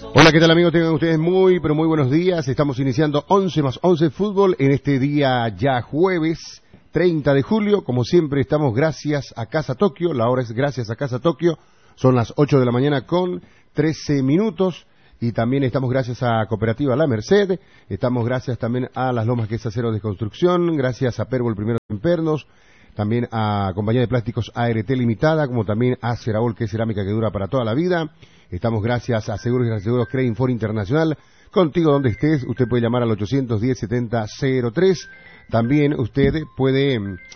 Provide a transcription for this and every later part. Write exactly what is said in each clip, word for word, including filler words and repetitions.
Hola, ¿qué tal amigos? Tengan ustedes muy, pero muy buenos días. Estamos iniciando once más once Fútbol en este día ya jueves treinta de julio. Como siempre estamos gracias a Casa Tokio, la hora es gracias a Casa Tokio. Son las ocho de la mañana con trece minutos. Y también estamos gracias a Cooperativa La Merced, estamos gracias también a Las Lomas que es Acero de Construcción, gracias a Perbol Primeros en Pernos, también a Compañía de Plásticos A R T Limitada, como también a Ceraol, que es cerámica que dura para toda la vida. Estamos gracias a Seguros y Reaseguros Credit For Internacional. Contigo donde estés, usted puede llamar al ochocientos diez, setenta cero tres. También usted puede,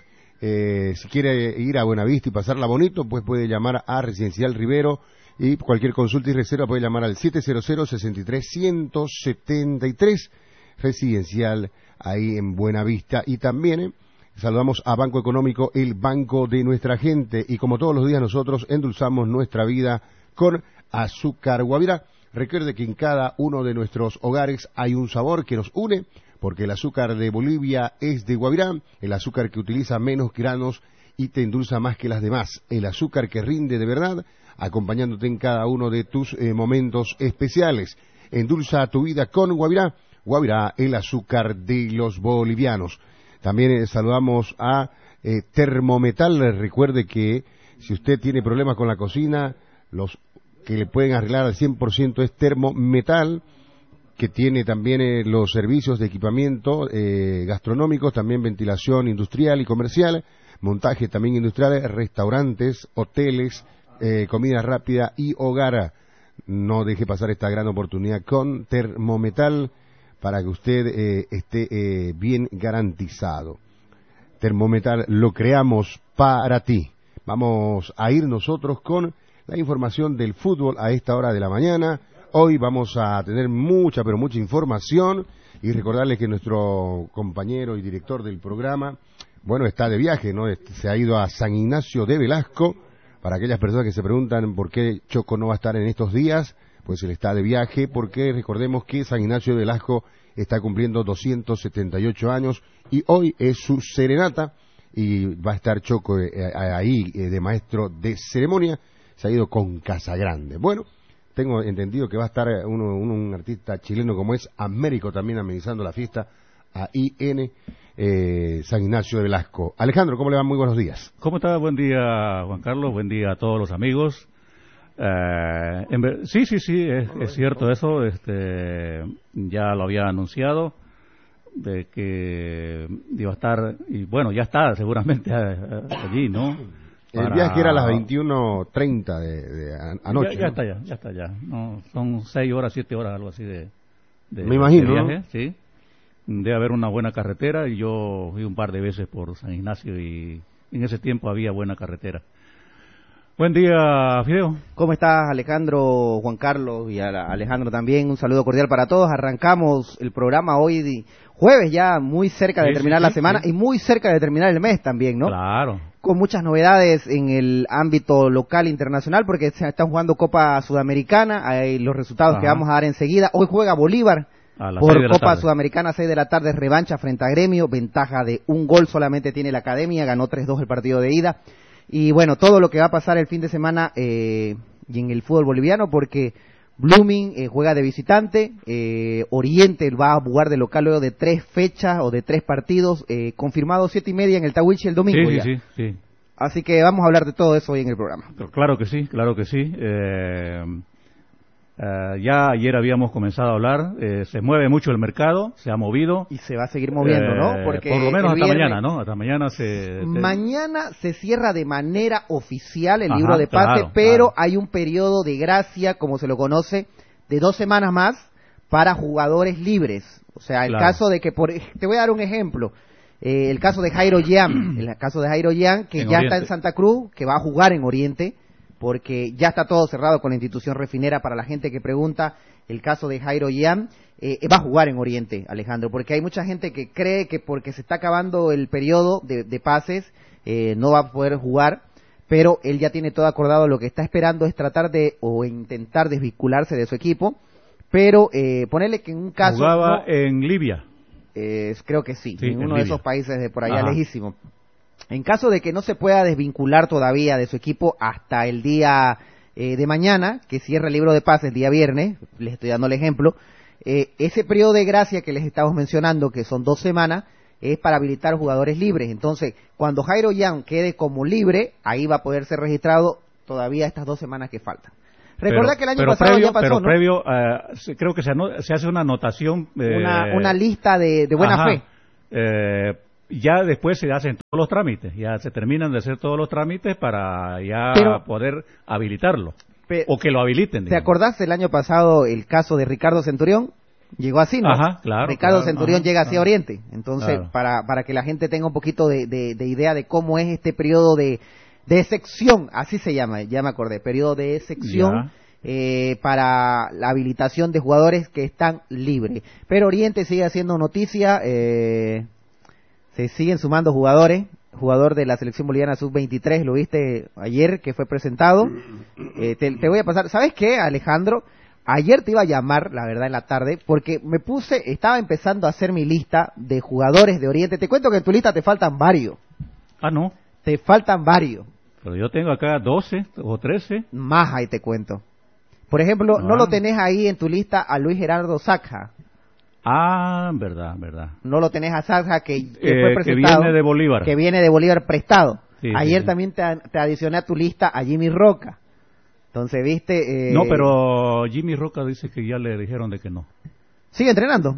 eh, si quiere ir a Buenavista y pasarla bonito, pues puede llamar a Residencial Rivero. Y cualquier consulta y reserva puede llamar al siete cero cero, seis tres, uno cero siete tres, Residencial ahí en Buenavista. Y también eh, saludamos a Banco Económico, el banco de nuestra gente. Y como todos los días nosotros endulzamos nuestra vida con azúcar Guavirá. Recuerde que en cada uno de nuestros hogares hay un sabor que nos une, porque el azúcar de Bolivia es de Guavirá, el azúcar que utiliza menos granos y te endulza más que las demás, el azúcar que rinde de verdad, acompañándote en cada uno de tus eh, momentos especiales. Endulza tu vida con Guavirá. Guavirá, el azúcar de los bolivianos. También eh, saludamos a eh, Termometal. Recuerde que si usted tiene problemas con la cocina, los que le pueden arreglar al cien por ciento es Termometal, que tiene también eh, los servicios de equipamiento eh, gastronómicos, también ventilación industrial y comercial, montaje también industrial, restaurantes, hoteles, Eh, comida rápida y hogar. No deje pasar esta gran oportunidad con Termometal para que usted eh, esté eh, bien garantizado. Termometal, lo creamos para ti. Vamos a ir nosotros con la información del fútbol a esta hora de la mañana. Hoy vamos a tener mucha, pero mucha información y recordarles que nuestro compañero y director del programa, bueno, está de viaje, ¿no? Se ha ido a San Ignacio de Velasco. Para aquellas personas que se preguntan por qué Choco no va a estar en estos días, pues él está de viaje, porque recordemos que San Ignacio de Velasco está cumpliendo doscientos setenta y ocho años y hoy es su serenata y va a estar Choco eh, ahí eh, de maestro de ceremonia. Se ha ido con Casagrande. Bueno, tengo entendido que va a estar uno, un, un artista chileno como es Américo también amenizando la fiesta ahí en eh, San Ignacio de Velasco. Alejandro, ¿cómo le va? Muy buenos días. ¿Cómo está? Buen día, Juan Carlos. Buen día a todos los amigos. Eh, en ver... Sí, sí, sí, es, es cierto eso. Este, ya lo había anunciado de que iba a estar, y bueno, ya está seguramente allí, ¿no? Para... El viaje era a las veintiuno treinta de, de anoche. Ya, ya ¿no? está, ya, ya está, ya. No, son seis horas, siete horas, algo así de, de Me imagino, de viaje, ¿no? Sí. Debe haber una buena carretera y yo fui un par de veces por San Ignacio y en ese tiempo había buena carretera. Buen día, Fideo. ¿Cómo estás, Alejandro, Juan Carlos y a Alejandro también? Un saludo cordial para todos. Arrancamos el programa hoy de jueves ya, muy cerca de Sí, terminar sí, la sí, semana sí. y muy cerca de terminar el mes también, ¿no? Claro. Con muchas novedades en el ámbito local e internacional porque se están jugando Copa Sudamericana, hay los resultados Ajá. que vamos a dar enseguida. Hoy juega Bolívar. A las Por seis de la Copa tarde. Sudamericana, seis de la tarde, revancha frente a Gremio, ventaja de un gol solamente tiene la Academia, ganó tres dos el partido de ida. Y bueno, todo lo que va a pasar el fin de semana eh, y en el fútbol boliviano, porque Blooming eh, juega de visitante, eh, Oriente va a jugar de local luego de tres fechas o de tres partidos, eh, confirmado siete y media en el Tawichi el domingo Sí, ya. sí, sí, sí. Así que vamos a hablar de todo eso hoy en el programa. Claro que sí, claro que sí. Eh, Uh, ya ayer habíamos comenzado a hablar, eh, se mueve mucho el mercado, se ha movido. Y se va a seguir moviendo, eh, ¿no? Porque por lo menos hasta viernes, mañana, ¿no? Hasta mañana se... Mañana se cierra de manera oficial el Ajá, libro de pase, claro, pero claro. hay un periodo de gracia, como se lo conoce, de dos semanas más para jugadores libres. O sea, el Claro. caso de que, por, te voy a dar un ejemplo, eh, el caso de Jairo Yan, el caso de Jairo Yan, que En ya Oriente. está en Santa Cruz, que va a jugar en Oriente, porque ya está todo cerrado con la institución refinera. Para la gente que pregunta, el caso de Jairo Yan eh, va a jugar en Oriente, Alejandro, porque hay mucha gente que cree que porque se está acabando el periodo de, de pases eh, no va a poder jugar, pero él ya tiene todo acordado. Lo que está esperando es tratar de o intentar desvincularse de su equipo, pero eh, ponerle que en un caso Jugaba no, en Libia. eh, creo que sí, Sí, en en uno de Libia. esos países de por allá Ajá. lejísimo. En caso de que no se pueda desvincular todavía de su equipo hasta el día eh, de mañana, que cierra el libro de pases el día viernes, les estoy dando el ejemplo, eh, ese periodo de gracia que les estamos mencionando, que son dos semanas, es para habilitar jugadores libres. Entonces, cuando Jairo Young quede como libre, ahí va a poder ser registrado todavía estas dos semanas que faltan. Recuerda que el año pero pasado previo, ya pasó, pero ¿no? previo, uh, creo que se, ano, se hace una anotación. Eh, una, una lista de, de buena ajá, fe. Eh, ya después se hacen todos los trámites, ya se terminan de hacer todos los trámites para ya pero, poder habilitarlo. Pe, o que lo habiliten. ¿Te digamos. acordás el año pasado el caso de Ricardo Centurión? Llegó así, ¿no? Ajá, claro. Ricardo claro, Centurión ajá, llega así claro. a Oriente. Entonces, Claro. para, para que la gente tenga un poquito de, de, de idea de cómo es este periodo de, de excepción, así se llama, ya me acordé, periodo de excepción eh, para la habilitación de jugadores que están libres. Pero Oriente sigue haciendo noticia, eh, se siguen sumando jugadores. Jugador de la selección boliviana sub veintitrés, lo viste ayer que fue presentado. Eh, te, te voy a pasar, ¿sabes qué, Alejandro? Ayer te iba a llamar, la verdad, en la tarde, porque me puse, estaba empezando a hacer mi lista de jugadores de Oriente. Te cuento que en tu lista te faltan varios. Ah, no. Te faltan varios. Pero yo tengo acá doce o trece. Más ahí te cuento. Por ejemplo, ah. no lo tenés ahí en tu lista a Luis Gerardo Saja. Ah, verdad, verdad. No lo tenés a Saja que, que eh, fue presentado. Que viene de Bolívar. Que viene de Bolívar prestado. Sí, ayer sí, también te, te adicioné a tu lista a Jimmy Roca. Entonces, viste... Eh... No, pero Jimmy Roca dice que ya le dijeron de que no. ¿Sigue entrenando?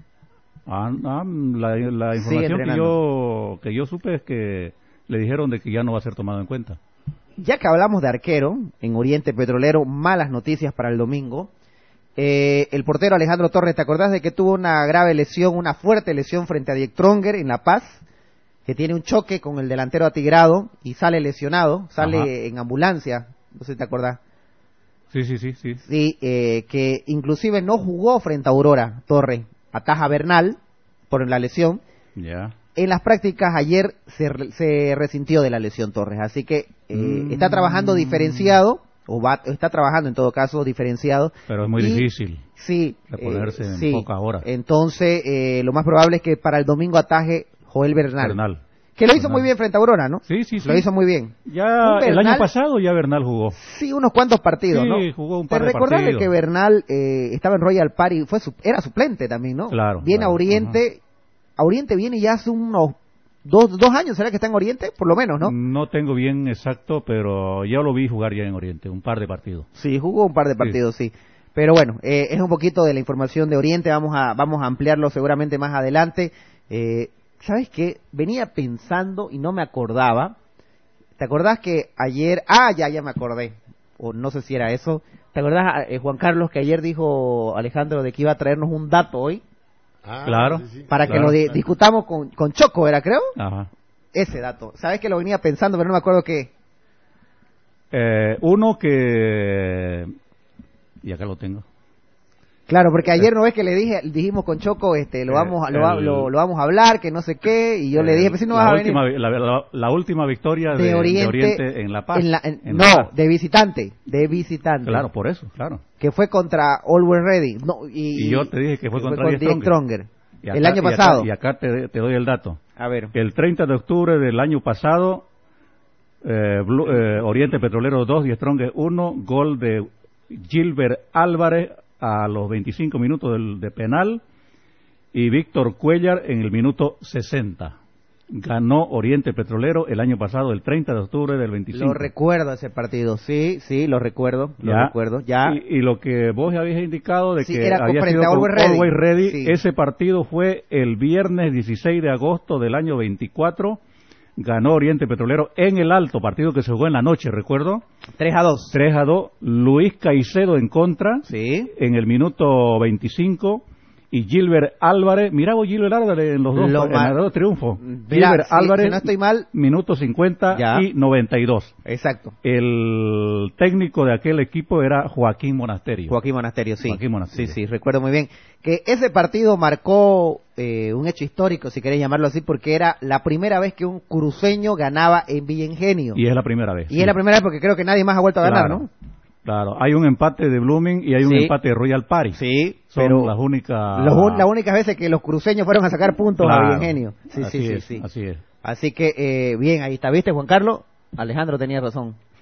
Ah, ah la, la información que yo, que yo supe es que le dijeron de que ya no va a ser tomado en cuenta. Ya que hablamos de arquero, en Oriente Petrolero, malas noticias para el domingo. Eh, el portero Alejandro Torres, ¿te acordás de que tuvo una grave lesión, una fuerte lesión frente a Diek Tronger en La Paz? Que tiene un choque con el delantero atigrado y sale lesionado, sale Ajá. en ambulancia, no sé si te acordás. Sí, sí, sí, sí. Sí, eh, que inclusive no jugó frente a Aurora Torres, ataja Bernal por la lesión. Ya. En las prácticas ayer se, se resintió de la lesión Torres, así que eh, mm. está trabajando diferenciado, o va, está trabajando en todo caso diferenciado. Pero es muy y, difícil sí, reponerse eh, en sí. pocas horas. Entonces, eh, lo más probable es que para el domingo ataje Joel Bernal. Bernal. Que lo hizo Bernal. muy bien frente a Aurora, ¿no? Sí, sí, sí. Lo hizo muy bien. Ya Bernal, el año pasado ya Bernal jugó. Sí, unos cuantos partidos, sí, ¿no? Sí, jugó un par ¿Te de recordás partidos. de que Bernal eh, estaba en Royal Party, fue su, era suplente también, ¿no? Claro. Viene claro, a Oriente, uh-huh. a Oriente viene ya hace unos dos, dos años, ¿será que está en Oriente? Por lo menos, ¿no? No tengo bien exacto, pero ya lo vi jugar ya en Oriente, un par de partidos. Sí, jugó un par de partidos, sí. sí. Pero bueno, eh, es un poquito de la información de Oriente, vamos a, vamos a ampliarlo seguramente más adelante. Eh, ¿Sabes qué? Venía pensando y no me acordaba. ¿Te acordás que ayer... Ah, ya, ya me acordé. O no sé si era eso. ¿Te acordás, eh, Juan Carlos, que ayer dijo Alejandro de que iba a traernos un dato hoy? Ah, claro. Sí, sí. Para claro, que lo di- claro. discutamos con, con Choco, ¿era, creo? Ajá. Ese dato. ¿Sabes que lo venía pensando, pero no me acuerdo qué? Eh, uno que... Y acá lo tengo. Claro, porque ayer no ves que le dije, dijimos con Choco, este, lo vamos, a, lo, el, lo, lo vamos a hablar, que no sé qué, y yo el, le dije, pues si no vas la a última, venir. La, la, la última victoria de, de, Oriente, de Oriente en La Paz. En la, en, en no, La Paz. de visitante, de visitante. Claro, por eso, claro. Que fue contra Always Ready. No, y, y yo te dije que fue, que fue contra Diek Tronger. Acá, el año pasado. Y acá, y acá te, te doy el dato. A ver. El treinta de octubre del año pasado, eh, Blue, eh, Oriente Petrolero dos, Diek Tronger uno, gol de Gilbert Álvarez a los veinticinco minutos del, de penal y Víctor Cuellar en el minuto sesenta. Ganó Oriente Petrolero el año pasado, el treinta de octubre del veinticinco. Lo recuerdo ese partido, sí, sí, lo recuerdo, lo ya. recuerdo, ya. Y, y lo que vos habías indicado de sí, que era había sido con Always Ready, Always Ready sí. Ese partido fue el viernes dieciséis de agosto del año veinticuatro. Ganó Oriente Petrolero en el Alto, partido que se jugó en la noche, recuerdo. tres a dos. tres a dos. Luis Caicedo en contra. Sí. En el minuto veinticinco. Y Gilbert Álvarez. Mirá vos Gilbert Álvarez en los dos, Lo en los dos triunfos. Mirá, Gilbert si, Álvarez. Si no estoy mal. Minuto cincuenta ya. Y noventa y dos. Exacto. El técnico de aquel equipo era Joaquín Monasterio. Joaquín Monasterio, sí. Joaquín Monasterio. Sí, sí, recuerdo muy bien. Que ese partido marcó eh, un hecho histórico, si querés llamarlo así, porque era la primera vez que un cruceño ganaba en Villa Ingenio. Y es la primera vez. Y sí. es la primera vez porque creo que nadie más ha vuelto a ganar, claro, ¿no? Claro, hay un empate de Blooming y hay un sí. empate de Royal Party. Sí, son pero las únicas los, las únicas veces que los cruceños fueron a sacar puntos claro, a Villa Ingenio. Sí, así sí, es, sí, sí. Así es. Así que, eh, bien, ahí está, ¿viste, Juan Carlos? Alejandro tenía razón.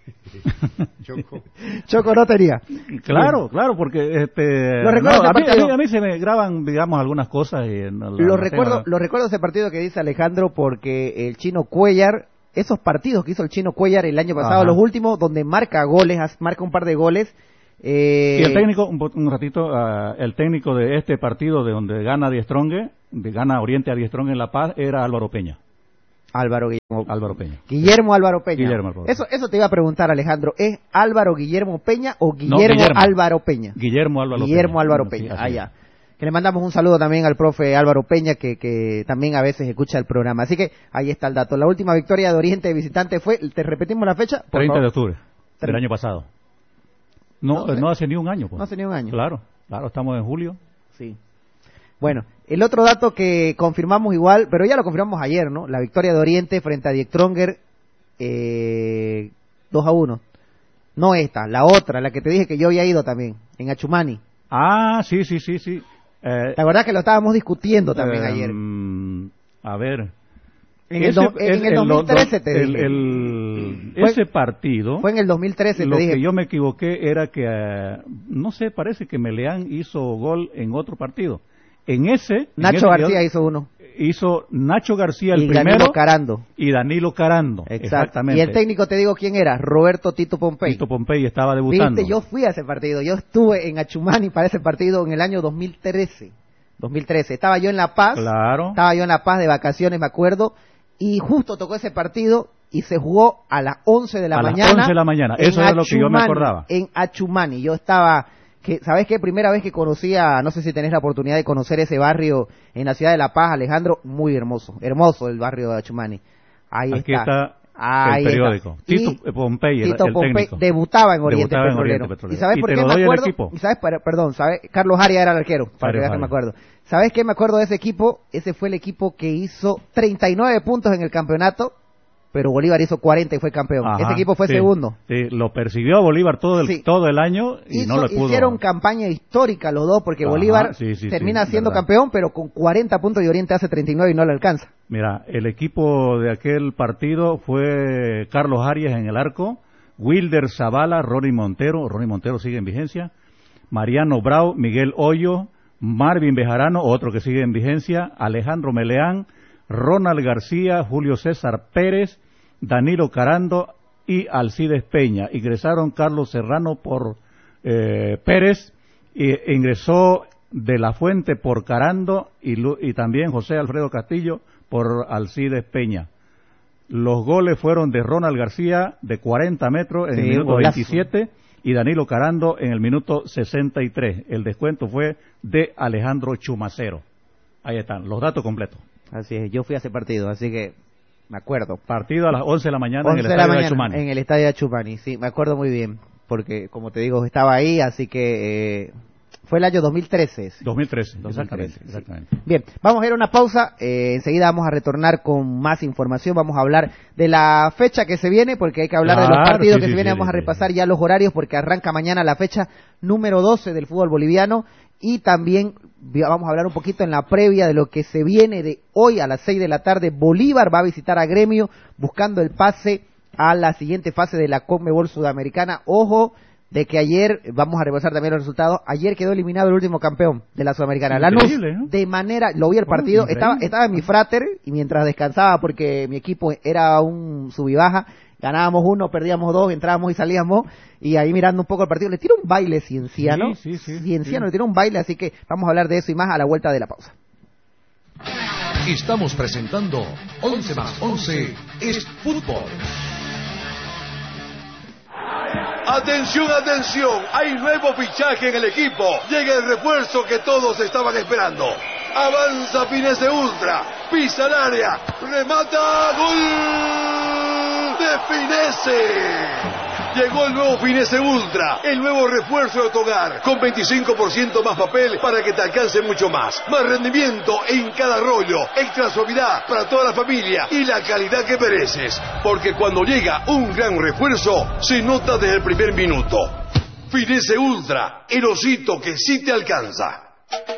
Choco. Choco no tenía. Claro, sí. claro, porque este, lo recuerdo no, a, mí, partido, a, mí, a mí se me graban, digamos, algunas cosas. Y no, lo, recuerdo, lo recuerdo ese partido que dice Alejandro, porque el Chino Cuellar, esos partidos que hizo el Chino Cuellar el año pasado, Ajá. los últimos, donde marca goles, marca un par de goles. Eh... Y el técnico, un, un ratito, uh, el técnico de este partido, de donde gana Diestrong, de gana Oriente a Diestrong en La Paz, era Álvaro Peña. Álvaro Guillermo. Álvaro Peña. Guillermo Álvaro Peña. Guillermo Álvaro Peña. Eso, eso te iba a preguntar, Alejandro. ¿Es Álvaro Guillermo Peña o Guillermo, no, Guillermo Álvaro Peña? Guillermo Álvaro Guillermo Peña. Álvaro Peña. Ah, ya. Que le mandamos un saludo también al profe Álvaro Peña, que, que también a veces escucha el programa. Así que ahí está el dato. La última victoria de Oriente de visitante fue, ¿te repetimos la fecha? Por treinta favor. De octubre del año pasado. No, no, no hace ni un año. Pues. No hace ni un año. Claro, claro, estamos en julio. Sí. Bueno, el otro dato que confirmamos igual, pero ya lo confirmamos ayer, ¿no? La victoria de Oriente frente a Diestronger, eh, dos a uno. No esta, la otra, la que te dije que yo había ido también, en Achumani. Ah, sí, sí, sí, sí. Eh, la verdad que lo estábamos discutiendo también eh, ayer. A ver. En el, ese, do, en el dos mil trece el, te el, dije. El, el, ese partido. Fue en el dos mil trece, lo te dije. que yo me equivoqué era que, uh, no sé, parece que Meleán hizo gol en otro partido. En ese... Nacho en ese García hizo uno. Hizo Nacho García el y primero. Y Danilo Carando. Y Danilo Carando. Exacto. Exactamente. Y el técnico, te digo quién era, Roberto Tito Pompey. Tito Pompey estaba debutando. Viste, yo fui a ese partido. Yo estuve en Achumani para ese partido en el año dos mil trece. dos mil trece. Estaba yo en La Paz. Claro. Estaba yo en La Paz de vacaciones, me acuerdo. Y justo tocó ese partido y se jugó a las once de la a mañana. A las once de la mañana. Eso era lo que yo me acordaba. En Achumani. Yo estaba... Que, ¿sabes qué? Primera vez que conocía, no sé si tenés la oportunidad de conocer ese barrio en la ciudad de La Paz, Alejandro, muy hermoso, hermoso el barrio de Achumani. Ahí Aquí está. está Ahí el periódico. Está. Tito Pompey, Tito el, Pompey técnico. debutaba en Oriente, debutaba Petrolero. En Oriente Petrolero. ¿Y sabes y por te qué lo me doy acuerdo? El equipo. ¿Y sabes, perdón, ¿sabes? Carlos Arias era el arquero, para que veas que me acuerdo. ¿Sabes qué me acuerdo de ese equipo? Ese fue el equipo que hizo treinta y nueve puntos en el campeonato, pero Bolívar hizo cuarenta y fue campeón. Ajá, ese equipo fue sí, segundo. Sí, lo persiguió Bolívar todo el, sí. todo el año y hizo, no le pudo. Hicieron campaña histórica los dos, porque Ajá, Bolívar sí, sí, termina sí, siendo verdad. campeón, pero con cuarenta puntos y Oriente hace treinta y nueve y no le alcanza. Mira, el equipo de aquel partido fue Carlos Arias en el arco, Wilder Zavala, Ronnie Montero, Ronnie Montero sigue en vigencia, Mariano Brau, Miguel Hoyo, Marvin Bejarano, otro que sigue en vigencia, Alejandro Meleán, Ronald García, Julio César Pérez, Danilo Carando y Alcides Peña. Ingresaron Carlos Serrano por eh, Pérez, e ingresó De la Fuente por Carando y, y también José Alfredo Castillo por Alcides Peña. Los goles fueron de Ronald García de cuarenta metros en sí, el minuto veintisiete y Danilo Carando en el minuto sesenta y tres. El descuento fue de Alejandro Chumacero. Ahí están, los datos completos. Así es, yo fui a ese partido, así que me acuerdo. Partido a las once de la mañana en el estadio de Achumani. En el estadio de Achumani, sí, me acuerdo muy bien, porque como te digo, estaba ahí, así que eh, fue el año dos mil trece. dos mil trece, dos mil trece exactamente, exactamente. Sí. Bien, vamos a ir a una pausa, eh, enseguida vamos a retornar con más información, vamos a hablar de la fecha que se viene, porque hay que hablar claro, de los partidos sí, que sí, se vienen, sí, vamos sí, a repasar sí. ya los horarios, porque arranca mañana la fecha número doce del fútbol boliviano, y también vamos a hablar un poquito en la previa de lo que se viene de hoy a las seis de la tarde. Bolívar va a visitar a Gremio buscando el pase a la siguiente fase de la Conmebol Sudamericana. Ojo de que ayer, vamos a repasar también los resultados, ayer quedó eliminado el último campeón de la Sudamericana, Lanús, ¿no? De manera, lo vi el partido, bueno, estaba, estaba en mi frater y mientras descansaba porque mi equipo era un sub y baja, ganábamos uno, perdíamos dos, entrábamos y salíamos, y ahí mirando un poco el partido, le tiró un baile Cienciano, sí, sí, sí, Cienciano sí. le tiró un baile, así que vamos a hablar de eso y más a la vuelta de la pausa. Estamos presentando once más once es fútbol. Atención, atención, hay nuevo fichaje en el equipo. Llega el refuerzo que todos estaban esperando. Avanza Finese Ultra, pisa el área, remata, gol de Finese. Llegó el nuevo Finese Ultra, el nuevo refuerzo de tu hogar, con veinticinco por ciento más papel para que te alcance mucho más. Más rendimiento en cada rollo, extra suavidad para toda la familia y la calidad que mereces. Porque cuando llega un gran refuerzo, se nota desde el primer minuto. Finese Ultra, el osito que sí te alcanza.